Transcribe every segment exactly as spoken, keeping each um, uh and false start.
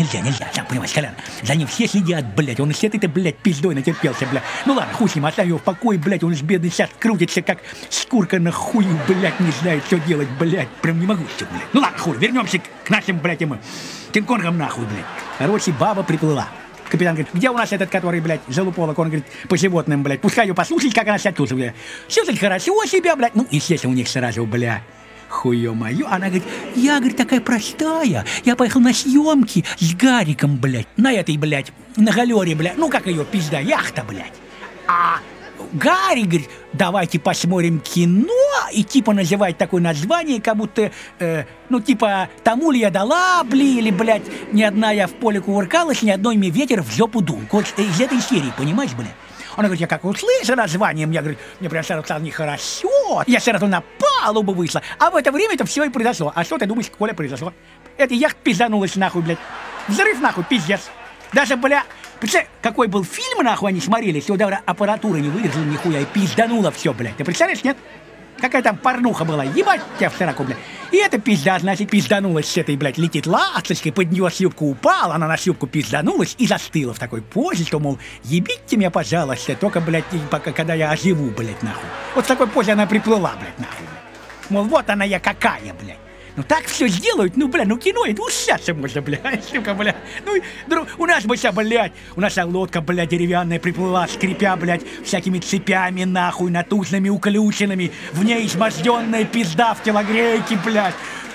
нельзя, нельзя, сам понимаешь, Колян. За ним все следят, блядь, он с этой-то, блядь, пиздой натерпелся, блядь. Ну ладно, хуй с ним, оставь его в покое, блядь, он ж бедный сейчас крутится, как шкурка на хую, блядь, не знает, что делать, блядь. Прям не могу все, блядь. Ну ладно, хуй, вернемся к нашим, блядь, ему Кинг-Конгам нахуй, блядь. Короче, баба приплыла. Капитан говорит, где у нас этот, который, блядь, залуполок? Он говорит, по животным, блядь, пускай ее послушать, как она себя чувствует, блядь. Все так хорошо себя, блядь. Ну, естественно, у них сразу, блядь, хуё моё. Она говорит, я, говорит, такая простая. Я поехал на съемки с Гариком, блядь, на этой, блядь, на галере, блядь. Ну, как ее, пизда, яхта, блядь. А Гарик говорит, давайте посмотрим кино, и типа называет такое название, как будто, э, ну, типа, тому ли я дала, бли, или, блядь, ни одна я в поле кувыркалась, ни одной мне ветер в жопу дул. Вот из этой серии, понимаешь, блядь? Она говорит, я как услышу название, мне, говорит, мне прям сразу стало нехорошо, я сразу на палубу вышла, а в это время это все и произошло. А что ты думаешь, Коля, произошло? Эта яхта пизданулась нахуй, блядь. Взрыв нахуй, пиздец. Даже, бля, представляешь, какой был фильм, нахуй, они смотрели, если даже аппаратура не выдержала нихуя и пизданула все, блядь. Ты представляешь, нет? Какая там порнуха была, ебать тебя в сороку, блядь. И эта пизда, значит, пизданулась с этой, блядь, летит ласточкой, под нее юбку упала, она на юбку пизданулась и застыла в такой позе, что, мол, ебите меня, пожалуйста, только, блядь, пока, когда я оживу, блядь, нахуй. Вот в такой позе она приплыла, блядь, нахуй. Мол, вот она я какая, блядь. Ну так все сделают, ну, бля, ну кино, это уж сейчас можно, блядь, сука, блядь. Ну, друг, у нас бы сейчас, блядь, у нас лодка, блядь, деревянная приплыла, скрипя, блядь, всякими цепями, нахуй, натужными уключенными, в ней изможденная пизда в телогрейке, блядь.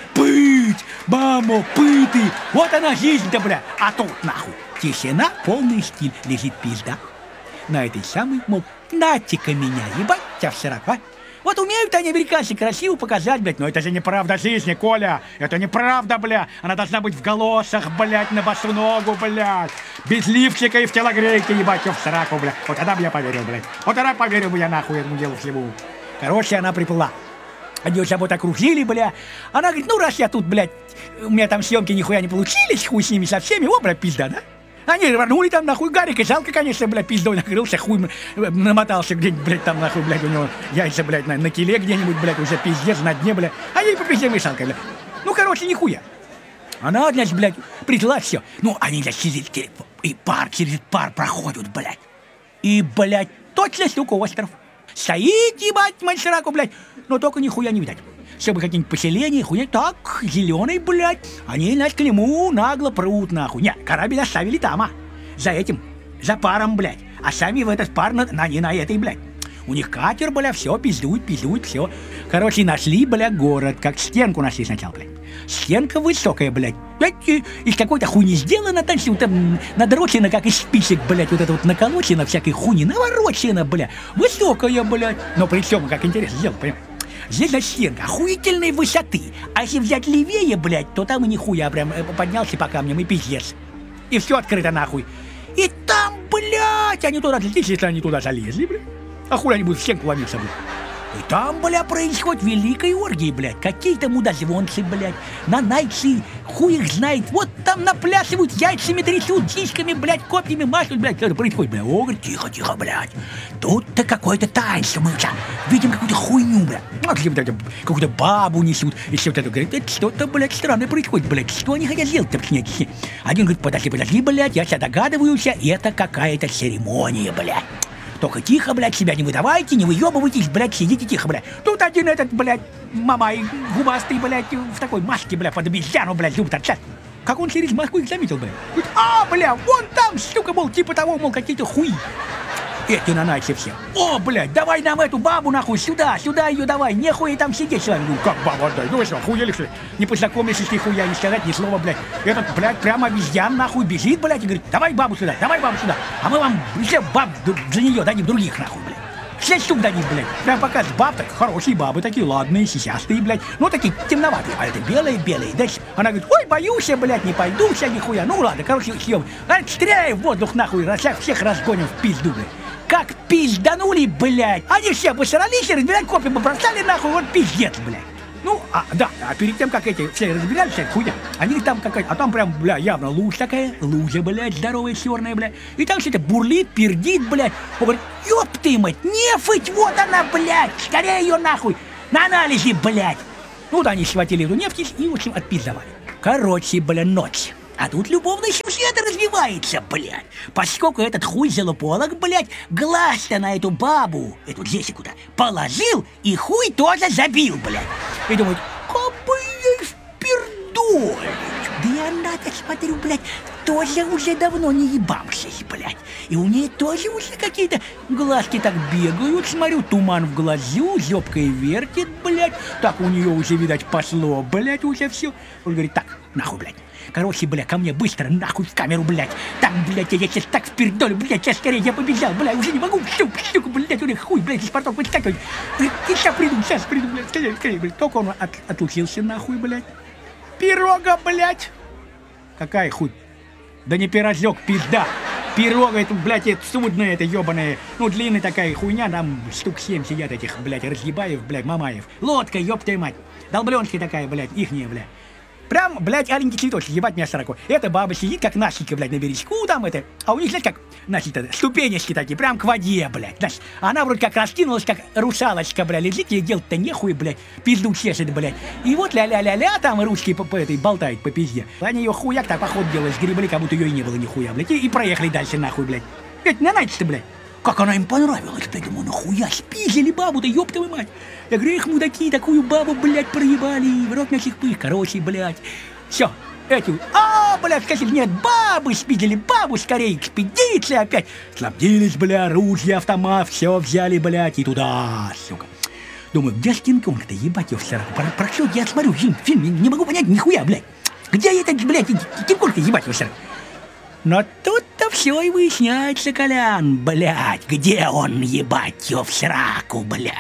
Пыть, мамо, пыты, вот она жизнь-то, блядь. А тут, нахуй, тишина, полный стиль, лежит пизда. На этой самой, мол, нате-ка меня, ебать тебя в сорок, а? Вот умеют они, американцы, красиво показать, блядь, но это же неправда жизни, Коля. Это неправда, бля. Она должна быть в галошах, блядь, на босу ногу, блядь. Без лифчика и в телогрейке, ебать, ее в сраку, блядь. Вот тогда бы я поверил, блядь. Вот тогда поверил бы я нахуй этому делу всему. Короче, она приплыла. Они ее с собой окружили, бля. Она говорит, ну раз я тут, блядь, у меня там съемки нихуя не получились, хуй с ними со всеми, о, блядь, пизда, да? Они рванули там, нахуй, Гарика, жалко, конечно, блядь, пиздой накрылся, хуй намотался где-нибудь, блядь, там, нахуй, блядь, у него яйца, блядь, на, на киле где-нибудь, блядь, уже пиздец, на дне, блядь, а ей по пизде мешалкой, блядь. Ну, короче, нихуя. Она, значит, блядь, приняла все. Ну, они, значит, через, и пар, через пар проходят, блядь. И, блядь, точно, сука, остров. Стоит, ебать, мальчираку, блядь, но только нихуя не видать. Чтобы какие-нибудь поселения, хуйня, так, зеленый, блядь, они, значит, к нему нагло прут, нахуй. Нет, корабль оставили там, а, за этим, за паром, блядь, а сами в этот пар, на, на, не на этой, блядь. У них катер, бля, все, пиздует, пиздует, все. Короче, нашли, бля, город, как стенку нашли сначала, блядь. Стенка высокая, блядь, блядь, из какой-то хуйни сделана, там, там надрочена, как из спичек, блядь, вот это вот наколочено, всякой хуйни, наворочена, бля, высокая, блядь. Но при всем, как интересно сделано, понимаешь? Здесь, значит, стенка охуительной высоты. А если взять левее, блядь, то там и нихуя прям поднялся по камням и пиздец. И все открыто нахуй. И там, блядь, они туда отлетели, если они туда залезли, блядь. А хуй они будут в стенку ломиться, блядь. И там, бля, происходит великая оргия, блядь. Какие-то мудозвонцы, блядь, нанайцы, хуй их знает. Вот там наплясывают, яйцами трясут, сиськами, блядь, копьями машут, блядь. Что это происходит, блядь? О, говорит, тихо, тихо, блядь. Тут-то какое-то таинство, мы сейчас видим какую-то хуйню, блядь. Вот, блядь, какую-то бабу несут. И все вот это, говорит, это что-то, блядь, странное происходит, блядь. Что они хотят сделать-то, блядь? Один говорит, подожди, подожди, блядь, я сейчас догадываюсь, это какая-то церемония, блядь. Только тихо, блядь, себя не выдавайте, не выебывайтесь, блядь, сидите тихо, блядь. Тут один этот, блядь, мамай, губастый, блядь, в такой маске, блядь, под обезьяну, блядь, зуб торчат. Как он через маску их заметил, блядь. Говорит, а, бля, вон там, сука, мол, типа того, мол, какие-то хуи. Эти нанайцы все. О, блядь, давай нам эту бабу, нахуй, сюда, сюда ее давай, нехуй там сидеть с вами. Ну, как бабу отдай, ну вы что, охуели, что ли? Не познакомились, ни хуя, не сказать ни слова, блядь. Этот, блядь, прямо обезьян, нахуй, бежит, блядь, и говорит, давай бабу сюда, давай бабу сюда. А мы вам все баб за нее дадим других, нахуй, блядь. Все штук дадим, блядь. Прям пока баб, так хорошие бабы, такие ладные, сисястые, блядь. Ну, такие темноватые, а это белые-белые. Дальше она говорит, ой, боюсь я, блядь, не пойду, вся нихуя. Ну, ладно, короче, съем. А, стреляй в воздух, нахуй, всех разгоним в пизду, блядь. Как пизданули, блядь. Они все посрались и разбирать копья побросали, нахуй, вот пиздец, блядь. Ну, а, да, а перед тем, как эти все разбирались, вся хуйня, они там какая-то, а там прям, бля, явно лужа такая, лужа, блядь, здоровая, черная, блядь. И там что-то бурлит, пердит, блядь. Он говорит, ёб ты мать, нефыть, вот она, блядь, скорее ее нахуй, на анализе, блядь. Ну, да, они схватили эту нефть и, в общем, отпиздовали. Короче, бля, ночь. А тут любовный сюжет развивается, блядь. Поскольку этот хуй-залуполог, блядь, глаз-то на эту бабу, эту Джессику-то, положил и хуй тоже забил, блядь. И думают, как бы ей впердолить. Да и она-то, смотрю, блядь, тоже уже давно не ебамшись, блядь. И у нее тоже уже какие-то глазки так бегают, смотрю, туман в глазу, зёбкой вертит, блядь. Так у нее уже, видать, пошло, блядь, уже все. Он говорит, так, нахуй, блядь. Короче, бля, ко мне быстро, нахуй в камеру, блядь. Так, блядь, я сейчас так впердолю, блядь, сейчас скорее я побежал, блядь, уже не могу, штук, штук, блядь, у них хуй, блядь, из портов выскакивает. Сейчас приду, сейчас приду, блядь, скорее, скорее, блядь. Только он от, отлучился, нахуй, блядь. Пирога, блядь. Какая хуй? Да не пирожок, пизда. Пирога, это, блядь, это судная, это ебаная, ну, длинная такая хуйня, там штук семь сидят этих, блядь, разъебаев, блядь, мамаев. Лодка, ёб твою мать. Долбленки такая, блядь, ихняя, блядь. Прям, блядь, аленький цветочек, ебать меня сороку. Эта баба сидит, как Насенька, блядь, на бережку там это. А у них, знаешь, как, значит, ступенечки такие, прям к воде, блядь. Знаешь, она вроде как раскинулась, как русалочка, блядь, лежит, ей делать-то нехуй, блядь, пизду чешет, блядь. И вот ля-ля-ля-ля, там ручки по, по этой болтает по пизде. Они ее хуяк так поход делают, сгребли, как будто ее и не было нихуя, блядь. И, и проехали дальше, нахуй, блядь. Ведь не знаете-то, блядь. Как она им понравилась, блядь, думаю, нахуя спиздили бабу-то, ёб твою мать. Я говорю, их мудаки, такую бабу, блядь, проебали, в рот на сих пых, короче, блядь. Все, эти, а, блядь, сказали, нет, бабы спиздили, бабу, скорее, экспедиция опять. Снабдились, бля, ружья, автомат, все взяли, блядь, и туда, сука. Думаю, где Кинг-Конг-то, ебать его в сороку, про, про что я смотрю фильм, фильм, не, не могу понять нихуя, блядь. Где этот, блядь, Кинг-Конг-то, ебать его в сороку. Но тут-то все и выясняется, Колян, блядь, где он, ебать его в сраку, блядь.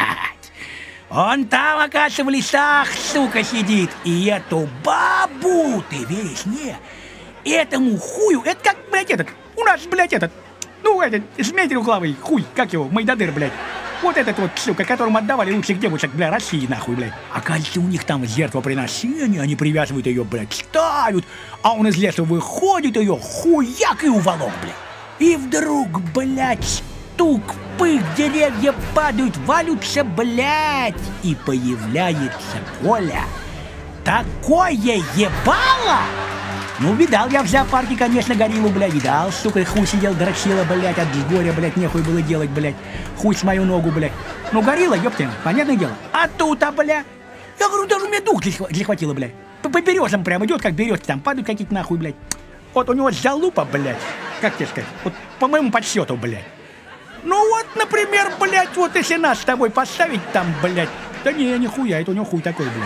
Он там, оказывается, в лесах, сука, сидит. И эту бабу, ты веришь, не? Этому хую, это как, блядь, этот, у нас, блядь, этот, ну, этот, змей трехглавый, хуй, как его, Майдадыр, блядь. Вот этот вот, сука, которому отдавали лучших девушек, бля, России, нахуй, блядь. Оказывается, у них там жертвоприношение, они привязывают ее, блядь, ставят, а он из леса выходит, ее хуяк и уволок, блядь. И вдруг, блядь, стук, пых, деревья падают, валются, блядь, и появляется Коля. Такое ебало! Ну, видал я в зоопарке, конечно, гориллу, блядь, видал, сука, хуй сидел, дрочила, блядь, от горя, блядь, нехуй было делать, блядь, хуй с мою ногу, блядь. Ну, горилла, ёптя, понятное дело. А тут-то, бля, я говорю, даже у меня дух захватило, блядь. По, по березам прям идет, как березки, там падают какие-то нахуй, блядь. Вот у него залупа, блядь, как тебе сказать, вот по моему подсчету, блядь. Ну вот, например, блядь, вот если нас с тобой поставить там, блядь, да не, нихуя, это у него хуй такой, блядь.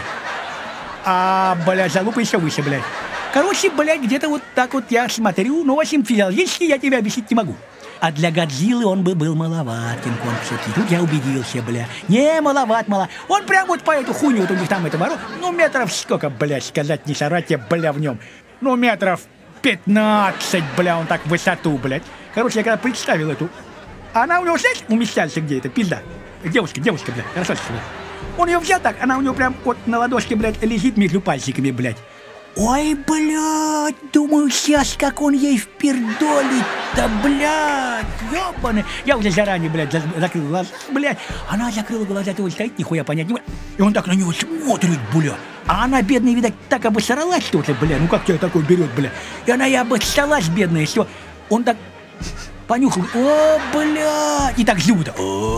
А, блядь, залупа еще выше, блядь. Короче, блядь, где-то вот так вот я смотрю, но, в общем, физиологически я тебе объяснить не могу. А для Годзиллы он бы был маловат, Кинг-Конг все-таки. Тут я убедился, бля. Не, маловат, мало. Он прям вот по эту хуйню, вот у них там это ворот. Ну, метров сколько, блядь, сказать не соврать тебе, бля, в нем. Ну, метров пятнадцать, бля, он так в высоту, блядь. Короче, я когда представил эту... Она у него, знаешь, умещается где это, пизда. Девушка, девушка, блядь, хорошо, блядь. Он ее взял так, она у него прям вот на ладошке, блядь, лежит между пальчиками, блядь. Ой, блядь, думаю, сейчас как он ей впердолит-то, блядь, ёбаный. Я уже заранее, блядь, закрыл глаза, блядь. Она закрыла глаза, то стоит, нихуя понять не может. И он так на него смотрит, блядь. А она, бедная, видать, так обосралась что-то, блядь. Ну как тебя такой берет, блядь. И она и обоссалась, бедная, что он так понюхал. О, блядь. И так зубы-то.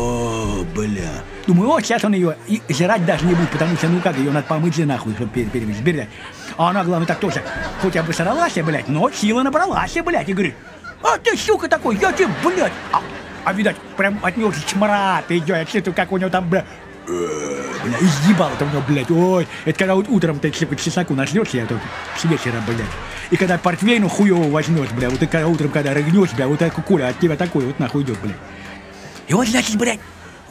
О, блядь. Думаю, о, сейчас он ее и жрать даже не будет, потому что, ну как, ее надо помыть же нахуй, чтобы перевести, блядь. А она, главное, так тоже, хоть обосралась, блядь, но сила набралась, блядь, и говорит, а ты, сука, такой, я тебе, блядь. А, а видать, прям от него чмрат идет, я чувствую, как у него там, блядь, блядь, изъебало-то у него, блядь, ой. Это когда вот утром ты к чесаку нажрёшься, я тут с вечера, блядь. И когда портвейну хуёво возьмешь, блядь, вот ты когда утром, когда рыгнешь, блядь, вот такой Коля от тебя такой вот нахуй идет, блядь. И вот, значит, блядь, о,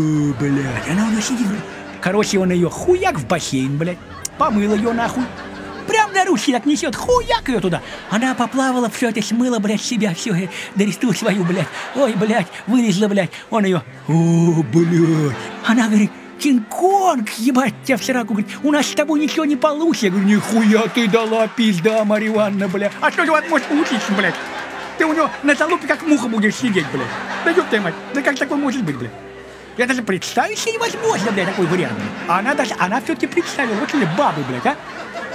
блядь, она у него сидит, блядь. Короче, он ее хуяк в бассейн, блядь, помыл ее нахуй. Прям на ручки так несет, хуяк ее туда. Она поплавала, все это смыла, блядь, себя, все, доресту свою, блядь. Ой, блядь, вылезла, блядь. Он ее, о, блядь. Она говорит, Кинг-Конг, ебать тебя в сраку, говорит, у нас с тобой ничего не получится. Я говорю, нихуя ты дала, пизда, Марья Ивановна, блядь. А что же у вас может получиться, блядь? Ты у него на залупе как муха будешь сидеть, блядь. Да ёб твою мать, да как такое может быть, блядь? Я даже представить себе невозможно, блядь, такой вариант, блядь. А она даже, она все-таки представила, вот или бабы, блядь, а?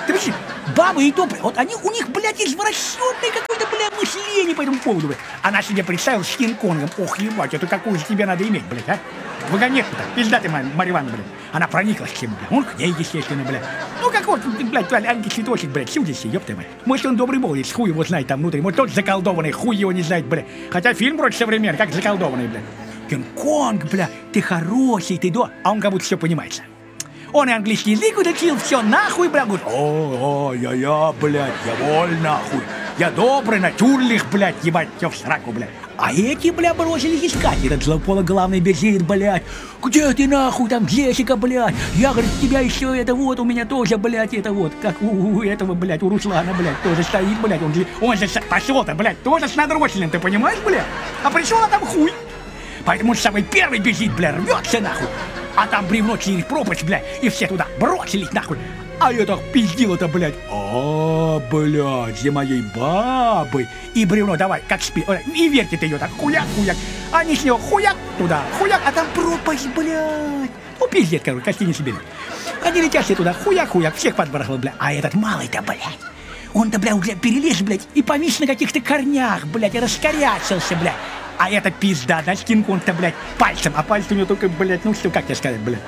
Ты вообще, бабы и то, вот они, у них, блядь, извращенное какое-то, блядь, мышление по этому поводу, блядь. Она себе представила с Кинг-Конгом. Ох, ебать, это какую же тебе надо иметь, блядь, а? Вагонетку-то, пизда ты, Марья Ивановна, блядь. Она прониклась к чему, блядь. Он к ней, естественно, блядь. Ну, как вот, блядь, Аленький Цветочек, блядь, судится, ёпта, блядь. Может, он добрый молодец, хуй его знает там внутри. Может, тот заколдованный, хуй его не знает, блядь. Хотя фильм вроде современный, как заколдованный, блядь. Кинг-Конг, блядь, ты хороший, ты, да? А он как будто все понимается. Он и английский язык учил, все нахуй, бля, говорит, о, о, я-я, блядь, я воль нахуй, я добрый, натюрлих, блядь, ебать, все в сраку, блядь. А эти, бля, бросились искать, этот злопологлавный бежит, блядь, где ты нахуй, там, Джессика, блядь, я, говорит, тебя еще это вот, у меня тоже, блядь, это вот, как у, у этого, блядь, у Руслана, блядь, тоже стоит, блядь, он, он же пошел-то, блядь, тоже с надроченным, ты понимаешь, блядь, а пришел, а там хуй, поэтому он самый первый бежит, бля, рвется нахуй. А там бревно через пропасть, блядь, и все туда бросились нахуй. А я так пиздил-то, блядь. А, блядь, за моей бабой. И бревно давай, как спи, и вертит ее так, хуяк-хуяк. Они с него хуяк туда, хуяк, а там пропасть, блядь. Ну, пиздец, короче, кости не себе. Они летят все туда, хуяк-хуяк, всех подбросил, блядь. А этот малый-то, блядь, он-то, блядь, уже перелез, блядь, и повис на каких-то корнях, блядь, и раскорячился, блядь. А эта пизда, да, Кинг-Конг-то, блядь, пальцем, а пальцы у него только, блядь, ну что, как тебе сказать, блядь,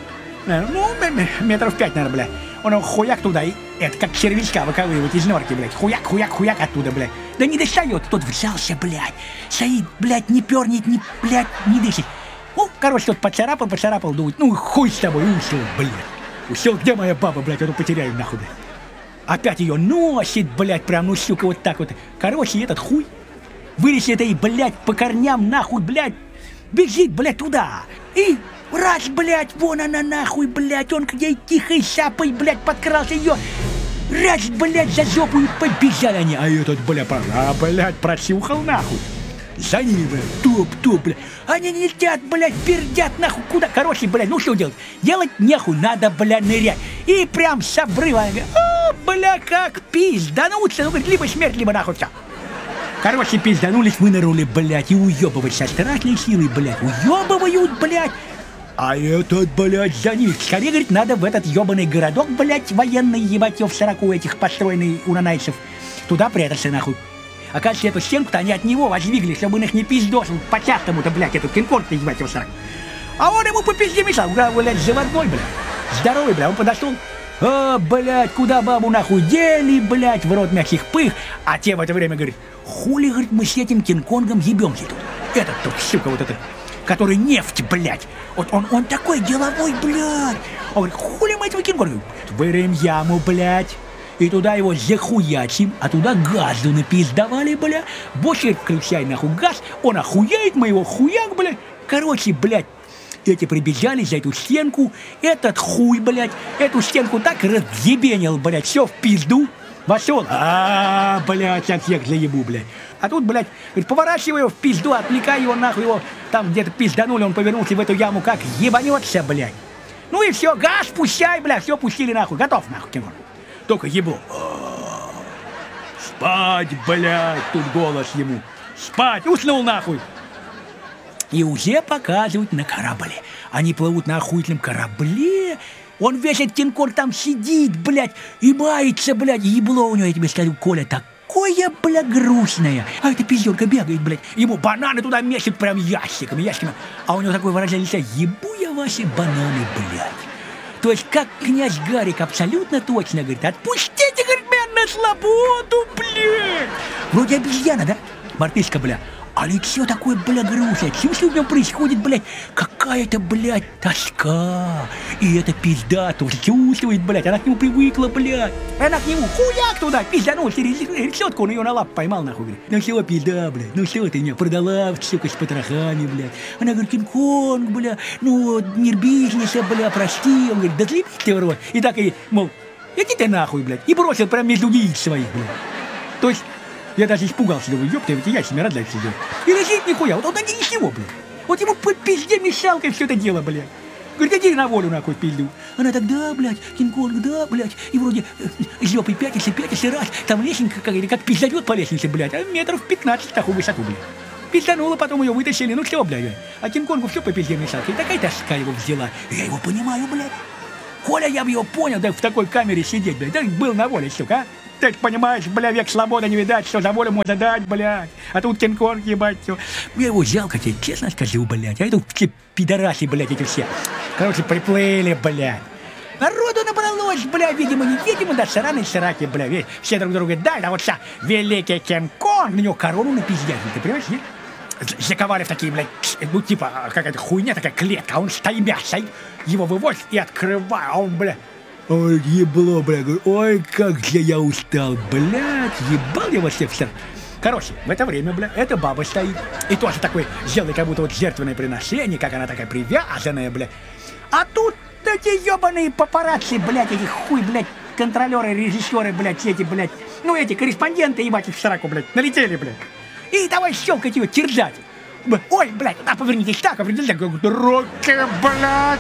ну, метров пять, наверное, блядь, он его хуяк туда, и это как червячка выковыривать из норки, блядь, хуяк, хуяк, хуяк оттуда, блядь, да не достает, тот взялся, блядь, стоит, блядь, не пернет, не, блядь, не дышит, ну, короче, тот поцарапал, поцарапал, думает, ну, хуй с тобой, ушел, блядь, ушел, где моя баба, блядь, я тут потеряю, нахуй, блядь, опять ее носит, блядь, прям, ну, сука, вот так вот, короче, этот хуй, вылез этой, блядь, по корням, нахуй, блядь, бежит, блядь, туда. И раз, блядь, вон она, нахуй, блядь, он к ней тихой сапой, блядь, подкрался ее. Раз, блядь, за жопу и побежали они. А этот, блядь, а, блядь, просюхал, нахуй. За ними, блядь, топ-топ, блядь. Они не летят, блядь, пердят, нахуй, куда? Короче, блядь, ну что делать? Делать нехуй, надо, блядь, нырять. И прям с обрыва, она говорит, о, бля, как пиздануться. Ну, говорит, либо смерть, либо нахуй, все. Короче, пизданулись, вынырнули, блядь, и уебывать со страшной силой, блядь, уебывают, блядь. А этот, блядь, за них. Скорее, говорит, надо в этот ебаный городок, блядь, военный, ебать, в сороку этих построенный у нанайцев. Туда прятаться, нахуй. Оказывается, эту стенку-то они от него воздвигли, чтобы он их не пиздосил по-частому-то, блядь, этот Кинг-Конг-то, ебать, в сороку. А он ему по пизде мешал, блядь, заводной, блядь. Здоровый, блядь, он подошел. А, блядь, куда бабу нахуй дели, блядь, в рот мягких пых. А те в это время говорят, хули, говорит, мы с этим Кинг-Конгом ебемся тут. Этот тут, сука, вот этот, который нефть, блядь. Вот он, он такой деловой, блядь. Он говорит, хули мы этого Кинг-Конга? Вырыем яму, блядь. И туда его захуячим, а туда газу напиздавали, бля. Больше включай нахуй газ, он охуеет, мы его хуяк, бля. Короче, блядь. Эти прибежали за эту стенку, этот хуй, блядь, эту стенку так разъебенил, блядь, все в пизду, вошел, а, блядь, я всех заебу, блядь. А тут, блядь, говорит, поворачивай его в пизду, отвлекай его, нахуй его, там где-то пизданули, он повернулся в эту яму, как ебанется, блядь. Ну и все, газ пущай, блядь, все пустили нахуй, готов, нахуй, Кинг-Конг. Только ебло. Спать, блядь, тут голос ему, спать, уснул, нахуй. И уже показывают на корабле. Они плывут на охуительном корабле. Он весь этот Кинг-Конг там сидит, блядь, и мается, блядь. Ебло у него, я тебе скажу, Коля, такое, блядь, грустное. А эта пизденка бегает, блядь. Ему бананы туда месяц прям ящиками, ящиками. А у него такое выражение лица: ебу я ваши бананы, блядь. То есть, как князь Гарик абсолютно точно говорит: отпустите, говорит, меня на свободу, блядь. Вроде обезьяна, да? Мартышка, бля. А лицо такое, бля, грустное. Что в нем происходит, блядь? Какая-то, блядь, тоска. И эта пизда тоже чувствует, блядь. Она к нему привыкла, блядь. Она к нему хуяк туда, пизданул через решетку, он ее на лап поймал, нахуй, говорит. Ну все, пизда, блядь, ну все, ты меня продала, сука, с потрохами, блядь. Она говорит: Кинг-Конг, бля, ну, мир бизнеса, бля, прости. Он говорит: да злепись ты в рот. И так и, мол, иди ты нахуй, блядь. И бросил прям между яиц своих, блядь. То есть, я даже испугался, думаю, ёпта, ведь я себе рожать сидел. И лежит нихуя, вот он один ничего, блядь. Вот ему по пизде мешалкой все это дело, блядь. Говорит: иди на волю, нахуй, пизду. Она так: да, блядь, Кинг-Конг, да, блядь. И вроде э, жопой пятится, пятится, раз. Там лесенка какая-то, как пиздает по лестнице, блядь. А метров пятнадцать такую высоту, блядь. Пизданула, потом ее вытащили, ну что, блядь. А Кинг-Конгу все по пизде мешалкой. И такая тоска его взяла. Я его понимаю, блядь. Коля, я бы его понял, да в такой камере сидеть, блядь, да был на воле, сука, а? Ты понимаешь, бля, век свободы не видать, что за волю можно дать, блядь. А тут Кинг-Конг, ебать, все. Мне его жалко, тебе честно скажу, блядь. А это все пидораси, блядь, эти все. Короче, приплыли, блядь. Народу набралось, бля, видимо, невидимо, да, сраные сраки, бля, ведь все друг друга дали, а вот вся великий Кинг-Конг, на него корону напиздят, ты понимаешь, нет? Заковали в такие, блядь, ну, типа, какая-то хуйня, такая клетка, а он стоймясь, его вывозит и открывает, а он, бля, ой, ебло, бля, говорю, ой, как же я устал, блядь, ебал я вас всех. Короче, в это время, бля, эта баба стоит, и тоже такой, сделай как будто вот жертвенное приношение, как она такая привязанная, бля. А тут эти ебаные папарацци, блядь, эти хуй, блядь, контролеры, режиссеры, блядь, все эти, блядь, ну эти корреспонденты, ебать, их в сраку, блядь, налетели, блядь. И давай щелкать ее, терзать. Ой, блядь, а повернитесь так, а повернитесь так, руки, блядь.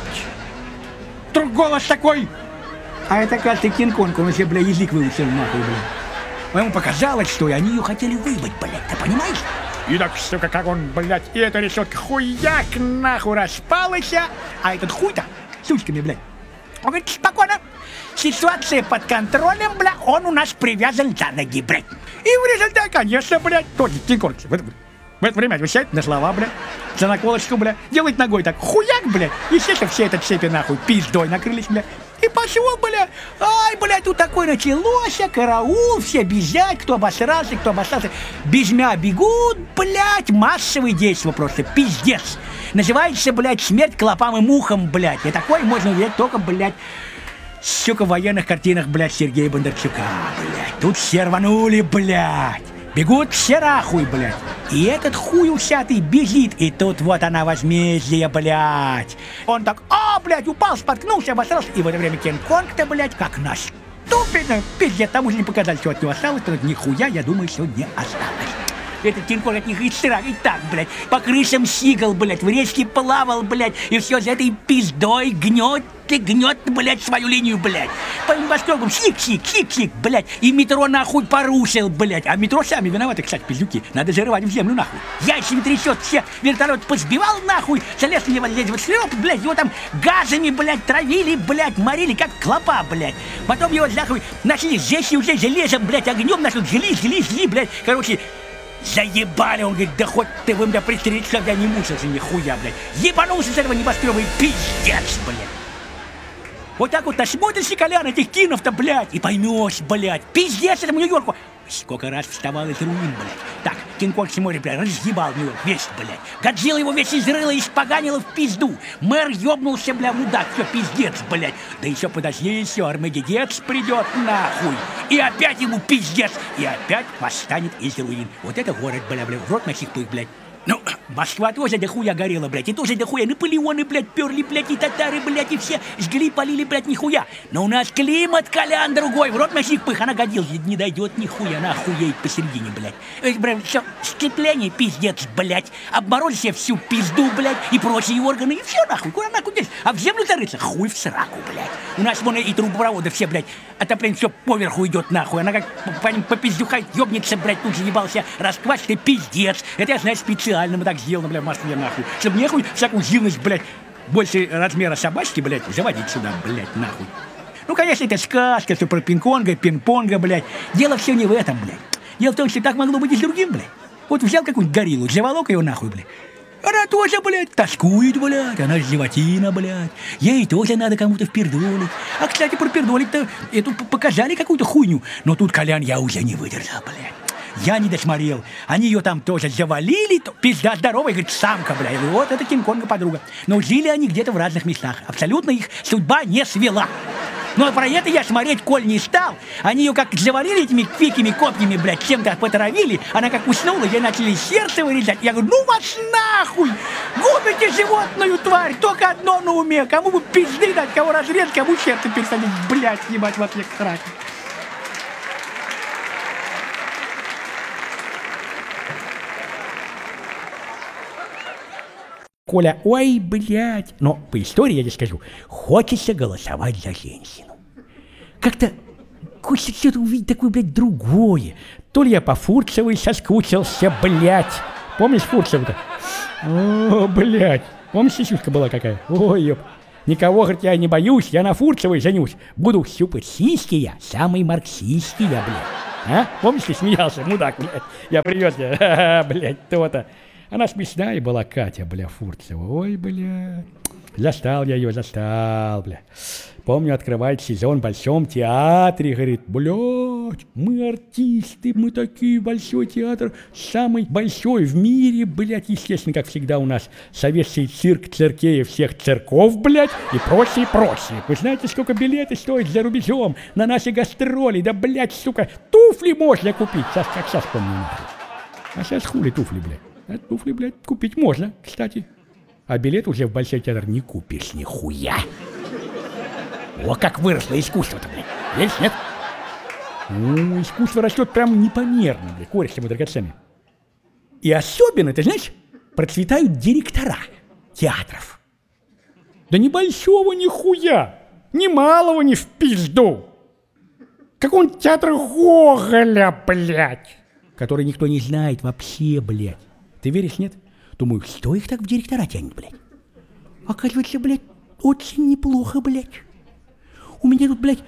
Вдруг голос такой. А это, кажется, Кинг-Конг, он себе, бля, язык выучил, нахуй, бля. Ему показалось, что и они ее хотели выбыть, блядь, ты понимаешь? И так, сука, как он, блядь, и эта решетка хуяк нахуй распалась, а этот хуй-то сучками, блядь. Он говорит, спокойно, ситуация под контролем, бля, он у нас привязан за ноги, блядь. И в результате, конечно, блядь, тоже Кинг-Конг в это, в это время отвечает на слова, блядь, за наколочку, блядь, делает ногой так, хуяк, блядь, естественно, все это цепи, нахуй, пиздой накрылись, блядь. И пошел, бля, ай, блядь, тут такое началось, караул, все бежать, кто обосрался, кто обосрался. Безмя бегут, блядь, массовые действия просто, пиздец. Называется, блядь, смерть клопам и мухам, блядь. И такое можно увидеть только, блядь, сука, в военных картинах, блядь, Сергея Бондарчука, блядь. Тут все рванули, блядь. Бегут все нахуй, блядь. И этот хуй усятый бежит, и тут вот она возмездие, блядь. Он так, а, блядь, упал, споткнулся, обосрался. И в это время Кинг-Конг-то, блядь, как наступит, пиздец, тому же не показали, что от него осталось, то нихуя, я думаю, что не осталось. Этот Кинг-Конг от них и срак, и так, блядь, по крышам сигал, блядь, в речке плавал, блядь, и все за этой пиздой гнет и гнет, блядь, свою линию, блядь. По небоскребам сик-сик, сик-сик, блядь, и метро нахуй порушил, блядь. А метро сами виноваты, кстати, пиздюки, надо зарывать в землю, нахуй. Яйцами трясет, все вертолет позбивал, нахуй, залез на него, лезть вот шлеп, блядь, его там газами, блядь, травили, блядь, морили, как клопа, блядь. Потом его, нахуй, начали жечь уже железом, блядь, огнем начали, жгли, жгли, жгли, блядь, короче. Заебали, он говорит, да хоть ты вы меня пристрелить, чтобы я не мучился нихуя, блядь. Ебанулся с этого небоскреба и пиздец, блядь. Вот так вот насмотришься, Колян, этих кинов-то, блядь, и поймешь, блядь, пиздец этому Нью-Йорку. Сколько раз вставал из руин, блядь. Так, Кинг-Конг смотрит, блядь, разъебал Нью-Йорк весь, блядь. Годзилла его весь изрыла и испоганила в пизду. Мэр ёбнулся, бля, мудак, все, пиздец, блядь. Да еще подожди, еще Армагеддец придет, нахуй. И опять ему пиздец. И опять восстанет из руин. Вот это город, бля, бля, в рот на сих пых, блядь. Ну, Москва тоже дохуя горела, блядь, и тоже дохуя Наполеоны, блядь, перли, блядь, и татары, блядь, и все жгли, полили, блядь, нихуя. Но у нас климат, Колян, другой, в рот на сих пых, она годилась, не дойдет нихуя, она охуеет посередине, блядь. Эй, блядь, все, сцепление, пиздец, блядь, обморозили себе всю пизду, блядь, и прочие органы, и все, нахуй, куда нахуй здесь? А в землю зарыться, хуй в сраку, блядь. У нас вон и трубопроводы все, блядь, отопление все поверху идет, нахуй, она как по, по, по пиздюхать ёбнется, блядь, тут же ебался, расквасит, пиздец. Это я, знаю, специально. Мы так сделано, бля, в Москве, нахуй. Чтобы нехуй всякую живность, блядь, больше размера собачки, блядь, заводить сюда, блядь, нахуй. Ну, конечно, это сказка, все про пинг-понга, пинг-понга, блядь. Дело все не в этом, блядь. Дело в том, что так могло быть и с другим, блядь. Вот взял какую-нибудь гориллу, заволок ее нахуй, блядь. Она тоже, блядь, тоскует, блядь, она же животина, блядь. Ей тоже надо кому-то впердолить. А, кстати, про пердолить-то эту показали какую-то хуйню. Но тут, Колян, я уже не выдержал, блядь. Я не досмотрел. Они ее там тоже завалили, то пизда здоровая, говорит, самка, бля. И вот это Кинг-Конга подруга. Но жили они где-то в разных местах. Абсолютно их судьба не свела. Но про это я смотреть, коль не стал. Они ее как завалили этими квикими копьями, блядь, чем-то потравили. Она как уснула, ей начали сердце вырезать. Я говорю, ну вас нахуй! Губите животную тварь! Только одно на уме. Кому бы пизды дать, кого разрезать, кому сердце пересадить, блядь, ебать во всех срак. Коля, ой, блядь. Но по истории я тебе скажу, хочется голосовать за женщину. Как-то хочется что-то увидеть такое, блядь, другое. То ли я по Фурцевой соскучился, блядь. Помнишь Фурцеву-то? О, блядь. Помнишь, сисюшка была какая? Ой, ёп. Никого, говорит, я не боюсь, я на Фурцевой женюсь. Буду щупать сиськи я, самый марксистский я, блядь. А? Помнишь, ты смеялся, мудак, блядь? Я привез тебя, блядь, то-то. Она смешная была, Катя, бля, Фурцева. Ой, бля. Застал я ее, застал, бля. Помню, открывает сезон в Большом театре, говорит, блядь, мы артисты, мы такие, Большой театр, самый большой в мире, блядь, естественно, как всегда у нас советский цирк, циркеев всех церков, блядь, и прочее, прочее. Вы знаете, сколько билеты стоят за рубежом на наши гастроли, да, блядь, сука, туфли можно купить, сейчас, как сейчас помню, нахуй. А сейчас хули туфли, блядь, а туфли, блядь, купить можно, кстати, а билет уже в Большой театр не купишь нихуя. О, как выросло искусство-то, блядь. Есть, нет? Ну, искусство растет прям непомерно, блядь, кореш ему драгоценный. И особенно, ты знаешь, процветают директора театров. Да ни большого нихуя, ни малого ни в пизду. Какой-нибудь театр Гоголя, блядь, который никто не знает вообще, блядь. Ты веришь, нет? Думаю, что их так в директора тянет, блядь? Оказывается, блядь, очень неплохо, блядь. У меня тут, блядь,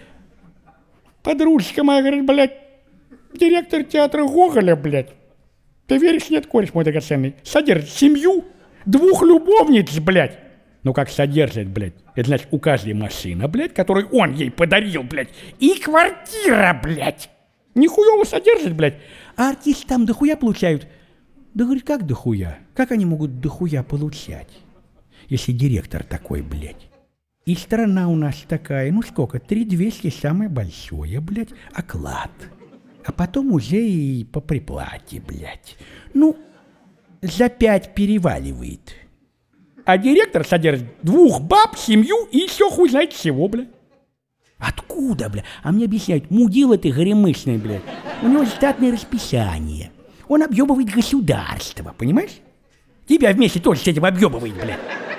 подружка моя, говорит, блядь, директор театра Гоголя, блядь. Ты веришь, нет, кореш мой драгоценный? Содержит семью, двух любовниц, блядь. Ну как содержит, блядь? Это значит, у каждой машина, блядь, которую он ей подарил, блядь. И квартира, блядь. Нихуево содержит, блядь. А артисты там дохуя получают. Да, говорит, как дохуя? Как они могут дохуя получать, если директор такой, блядь? И страна у нас такая, ну сколько, три двести самое большое, блядь, оклад. А потом уже и по приплате, блядь. Ну, за пять переваливает. А директор содержит двух баб, семью и еще хуй знает всего, блядь. Откуда, блядь? А мне объясняют, мудила ты горемычный, блядь. У него штатное расписание. Он объебывает государство, понимаешь? Тебя вместе тоже с этим объебывает, блядь.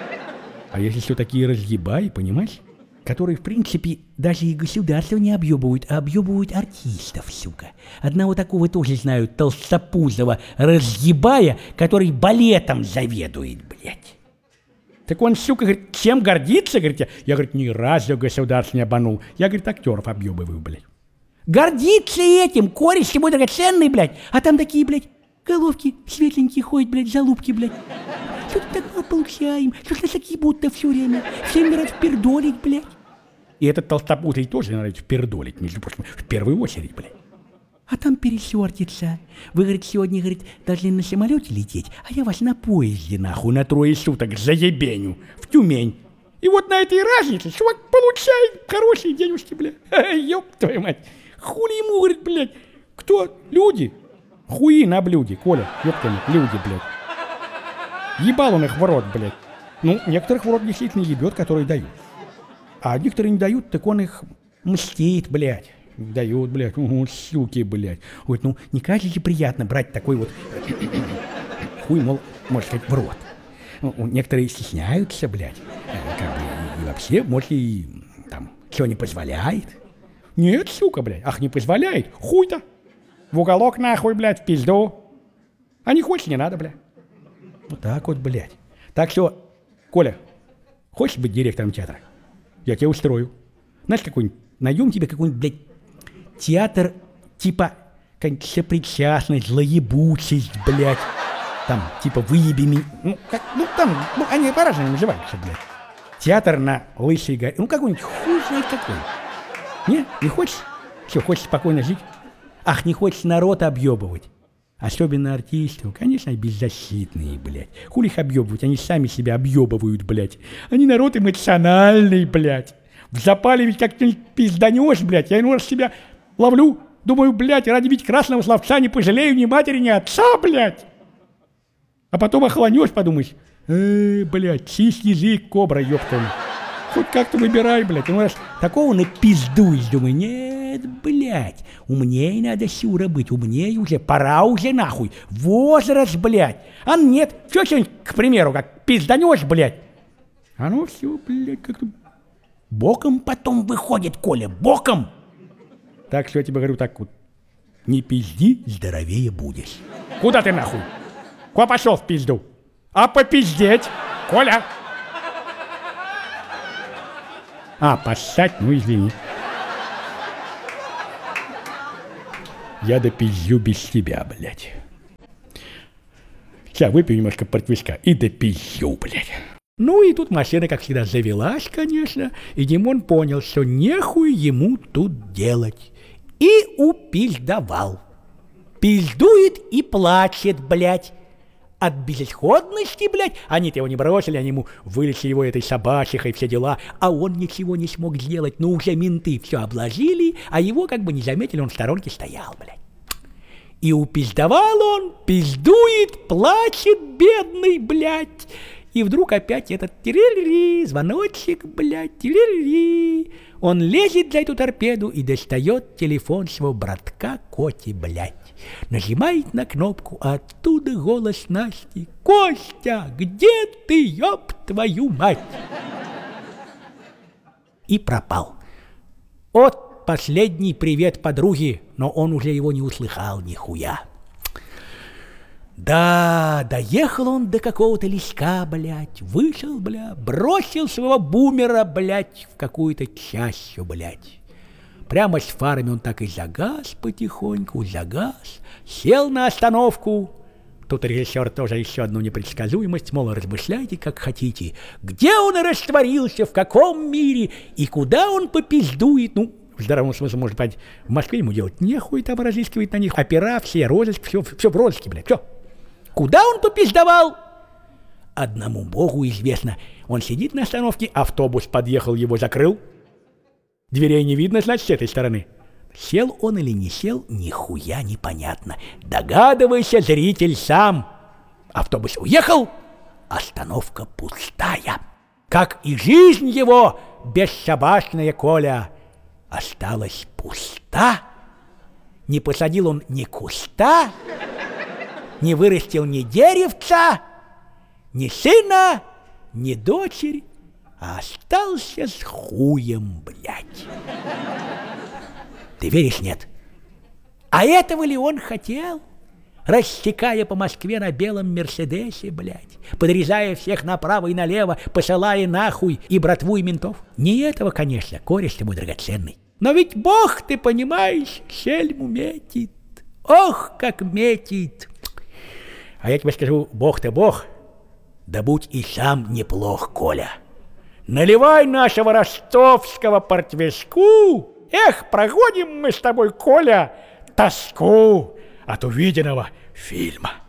А если все такие разъебаи, понимаешь? Которые, в принципе, даже и государство не объебывают, а объебывают артистов, сука. Одного такого тоже знаю, толстопузого разъебая, который балетом заведует, блядь. Так он, сука, говорит, чем гордится, говорит, я, говорит, ни разу государство не обманул. Я, говорит, актеров объебываю, блядь. Гордится этим, кореш ему драгоценный, блядь. А там такие, блядь, головки светленькие ходят, блядь, залупки, блядь. Что-то такое получаем, что-то нас такие будто все время. Всем нравится впердолить, блядь. И этот толстопузый тоже нравится впердолить, между прочим, в первую очередь, блядь. А там пересортится. Вы, говорит, сегодня, говорит, должны на самолете лететь, а я вас на поезде, нахуй, на трое суток заебеню, в Тюмень. И вот на этой разнице чувак получает хорошие денежки, блядь. Ёб твою мать. Хули ему, говорит, блядь, кто? Люди? Хуи на блюде, Коля, ёб твою мать, люди, блядь. Ебал он их в рот, блядь. Ну, некоторых в рот действительно ебет, которые дают. А некоторые не дают, так он их мстит, блядь. Дают, блядь, угу, суки, блядь. Ой, ну, не кажется приятно брать такой вот хуй, мол, можно сказать, в рот. Ну, некоторые стесняются, блядь. Как бы, и, и вообще, может, и там, что не позволяет. Нет, сука, блядь, ах, не позволяет, хуй-то. В уголок, нахуй, блядь, в пизду. А не хочешь, не надо, блядь. Вот так вот, блядь. Так что, Коля, хочешь быть директором театра? Я тебя устрою. Знаешь, какой-нибудь, найдем тебе какой-нибудь, блядь, театр, типа, как сопричастность, злоебучесть, блядь. Там, типа, выеби меня. Ну, как, ну, там, ну, они по-разному называются, блядь. Театр на Лысой горе. Ну, какой-нибудь, хуй знает какой. Не, не хочешь? Что, хочешь спокойно жить? Ах, не хочешь народ объебывать. Особенно артисты, конечно, беззащитные, блядь. Хули их объебывать, они сами себя объебывают, блядь. Они народ эмоциональный, блядь. В запале ведь как-нибудь пизданешь, блядь. Я иной раз себя ловлю, думаю, блядь, ради ведь красного словца не пожалею ни матери, ни отца, блядь. А потом охлонешь, подумаешь, эй, блядь, чист язык, кобра, ёпта. Хоть как-то выбирай, блядь. Ну, раз такого напиздуешь, думаю, нет, блядь, умнее надо, Сюра, быть, умнее уже, пора уже, нахуй, возраст, блядь. А нет, что сегодня, к примеру, как пизданешь, блядь. А ну все, блядь, как-то боком потом выходит, Коля, боком. Так что я тебе говорю так вот, не пизди, здоровее будешь. Куда ты, нахуй? Куда пошел в пизду? А попиздеть, Коля? А, поссать? Ну, извини. Я допизжу без тебя, блядь. Сейчас выпью немножко портвейска и допизжу, блядь. Ну и тут машина, как всегда, завелась, конечно, и Димон понял, что нехуй ему тут делать. И упиздовал. Пиздует и плачет, блядь. От безысходности, блядь. Они-то его не бросили, они ему вылечили его этой собачихой, все дела. А он ничего не смог сделать. Ну, уже менты все обложили, а его как бы не заметили, он в сторонке стоял, блядь. И упиздовал он, пиздует, плачет, бедный, блядь. И вдруг опять этот тирили, звоночек, блядь, тирили. Он лезет за эту торпеду и достает телефон своего братка Коти, блядь. Нажимает на кнопку, а оттуда голос Насти. «Костя, где ты, ёб твою мать?» И пропал. От последний привет подруге, но он уже его не услыхал нихуя. Да, доехал он до какого-то леска, блядь, вышел, бля, бросил своего бумера, блядь, в какую-то чащу, блядь. Прямо с фарами он так и загаз потихоньку, загаз, сел на остановку. Тут режиссер тоже еще одну непредсказуемость, мол, размышляйте, как хотите. Где он растворился, в каком мире, и куда он попиздует, ну... В здравом смысле, может быть, в Москве ему делать нехуй там разыскивать на них. Опера, все, розыск, все, все в розыске, блядь, все. Куда он попиздовал? Одному богу известно. Он сидит на остановке, автобус подъехал, его закрыл. Дверей не видно, значит, с этой стороны. Сел он или не сел, нихуя непонятно. Догадывайся, зритель, сам. Автобус уехал, остановка пустая. Как и жизнь его, бесшабашная, Коля, осталась пуста. Не посадил он ни куста, не вырастил ни деревца, ни сына, ни дочери, а остался с хуем, блядь. Ты веришь, нет? А этого ли он хотел? Рассекая по Москве на белом Мерседесе, блядь, подрезая всех направо и налево, посылая нахуй и братву, и ментов. Не этого, конечно, кореш ты мой драгоценный. Но ведь Бог, ты понимаешь, шельму метит. Ох, как метит! А я тебе скажу, Бог-то Бог, да будь и сам неплох, Коля. Наливай нашего ростовского портвейску. Эх, проходим мы с тобой, Коля, тоску от увиденного фильма.